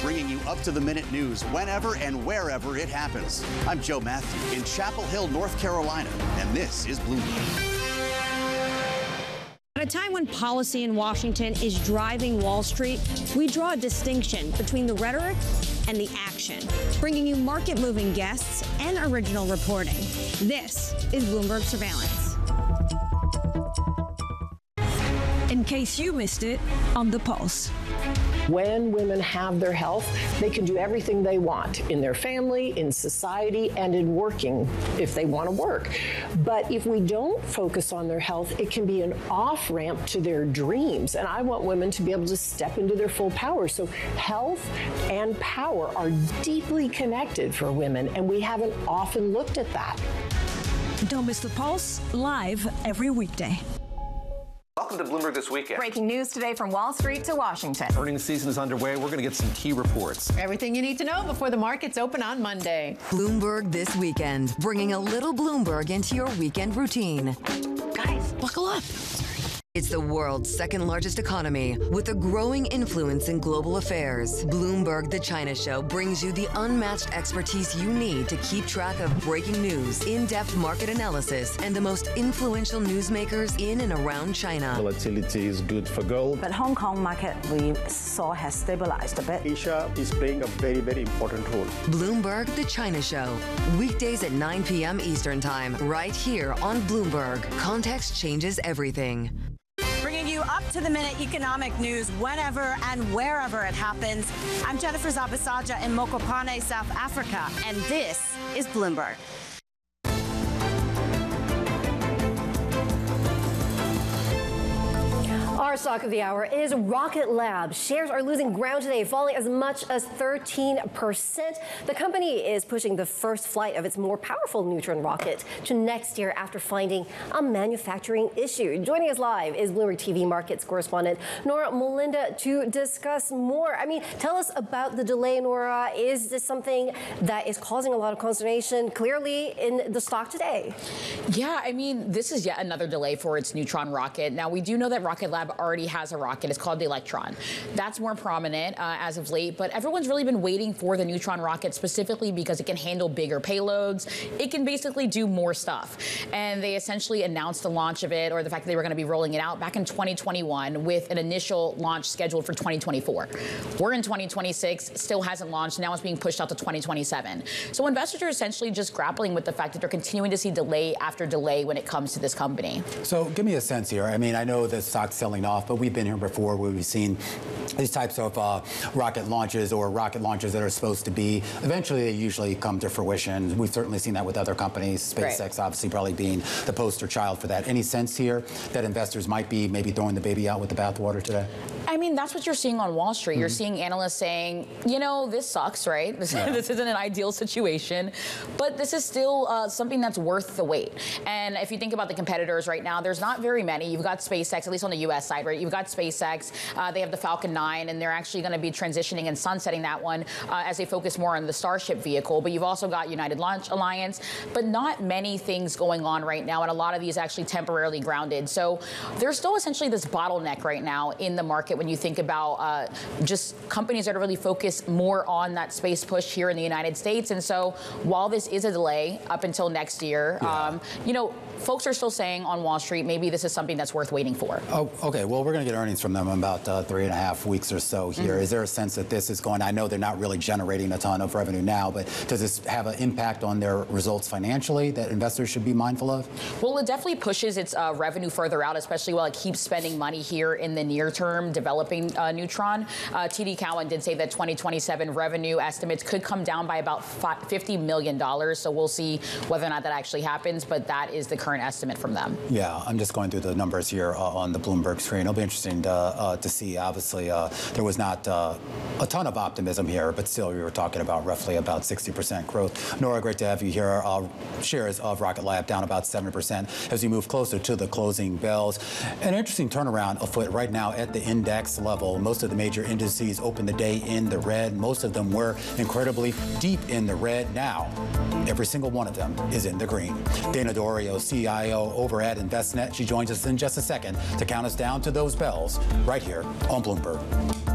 bringing you up-to-the-minute news whenever and wherever it happens. I'm Joe Matthew in Chapel Hill, North Carolina, and this is Bloomberg. At a time when policy in Washington is driving Wall Street, we draw a distinction between the rhetoric and the action, bringing you market-moving guests and original reporting. This is Bloomberg Surveillance. In case you missed it, on The Pulse. When women have their health, they can do everything they want in their family, in society, and in working if they want to work. But if we don't focus on their health, it can be an off-ramp to their dreams. And I want women to be able to step into their full power. So health and power are deeply connected for women, and we haven't often looked at that. Don't miss The Pulse, live every weekday. Welcome to Bloomberg This Weekend. Breaking news today from Wall Street to Washington. Earnings season is underway. We're going to get some key reports. Everything you need to know before the markets open on Monday. Bloomberg This Weekend, bringing a little Bloomberg into your weekend routine. Guys, buckle up. It's the world's second largest economy with a growing influence in global affairs. Bloomberg The China Show brings you the unmatched expertise you need to keep track of breaking news, in-depth market analysis, and the most influential newsmakers in and around China. Volatility is good for gold. But Hong Kong market we saw has stabilized a bit. Asia is playing a very, very important role. Bloomberg The China Show, weekdays at 9 p.m. Eastern Time, right here on Bloomberg. Context changes everything. Bringing you up-to-the-minute economic news whenever and wherever it happens. I'm Jennifer Zabasaja in Mokopane, South Africa, and this is Bloomberg. Our stock of the hour is Rocket Lab. Shares are losing ground today, falling as much as 13%. The company is pushing the first flight of its more powerful Neutron rocket to next year after finding a manufacturing issue. Joining us live is Bloomberg TV markets correspondent Nora Molinda to discuss more. Tell us about the delay, Nora. Is this something that is causing a lot of consternation clearly in the stock today? Yeah, this is yet another delay for its Neutron rocket. Now, we do know that Rocket Lab already has a rocket. It's called the Electron. That's more prominent as of late, but everyone's really been waiting for the Neutron rocket specifically because it can handle bigger payloads. It can basically do more stuff. And they essentially announced the launch of it, or the fact that they were going to be rolling it out back in 2021 with an initial launch scheduled for 2024. We're in 2026, still hasn't launched. Now it's being pushed out to 2027. So investors are essentially just grappling with the fact that they're continuing to see delay after delay when it comes to this company. So give me a sense here. I know the stock's selling off, but we've been here before where we've seen these types of rocket launches or rocket launches that are supposed to be, eventually they usually come to fruition. We've certainly seen that with other companies, SpaceX obviously probably being the poster child for that. Any sense here that investors might be maybe throwing the baby out with the bathwater today? That's what you're seeing on Wall Street. You're seeing analysts saying, this sucks, right? This isn't an ideal situation, but this is still something that's worth the wait. And if you think about the competitors right now, there's not very many. You've got SpaceX, at least on the U.S. side, right? You've got SpaceX. They have the Falcon 9, and they're actually going to be transitioning and sunsetting that one as they focus more on the Starship vehicle. But you've also got United Launch Alliance, but not many things going on right now, and a lot of these actually temporarily grounded. So there's still essentially this bottleneck right now in the market when you think about just companies that are really focused more on that space push here in the United States. And so while this is a delay up until next year, folks are still saying on Wall Street, maybe this is something that's worth waiting for. Oh, okay. Well, we're going to get earnings from them in about 3.5 weeks or so here. Is there a sense that this is going, I know they're not really generating a ton of revenue now, but does this have an impact on their results financially that investors should be mindful of? Well, it definitely pushes its revenue further out, especially while it keeps spending money here in the near term developing Neutron. TD Cowen did say that 2027 revenue estimates could come down by about $50 million. So we'll see whether or not that actually happens, but that is the current estimate from them. Yeah, I'm just going through the numbers here on the Bloomberg screen. It'll be interesting to see. Obviously, there was not a ton of optimism here, but still, we were talking about roughly about 60% growth. Nora, great to have you here. Shares of Rocket Lab down about 7% as we move closer to the closing bells. An interesting turnaround afoot right now at the index level. Most of the major indices opened the day in the red. Most of them were incredibly deep in the red. Now, every single one of them is in the green. Dana Dorio, CIO over at Envestnet. She joins us in just a second to count us down to those bells right here on Bloomberg.